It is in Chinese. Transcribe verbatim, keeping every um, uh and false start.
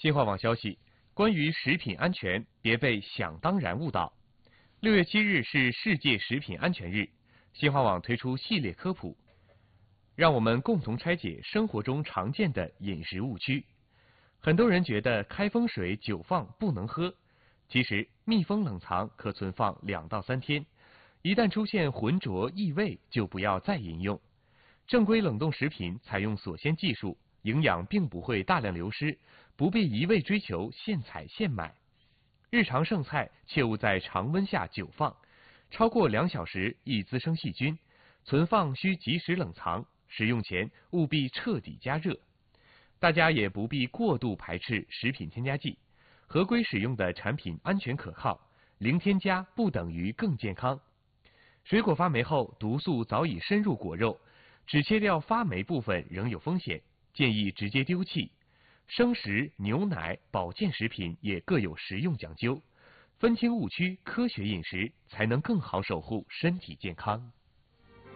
新华网消息，关于食品安全，别被想当然误导。六月七日是世界食品安全日，新华网推出系列科普，让我们共同拆解生活中常见的饮食误区。很多人觉得开封水久放不能喝，其实密封冷藏可存放两到三天，一旦出现浑浊异味，就不要再饮用。正规冷冻食品采用锁鲜技术，营养并不会大量流失，不必一味追求现采现买。日常剩菜切勿在常温下久放，超过两小时易滋生细菌，存放需及时冷藏，食用前务必彻底加热。大家也不必过度排斥食品添加剂，合规使用的产品安全可靠，零添加不等于更健康。水果发霉后，毒素早已深入果肉，只切掉发霉部分仍有风险，建议直接丢弃。生食、牛奶、保健食品也各有食用讲究，分清误区，科学饮食才能更好守护身体健康。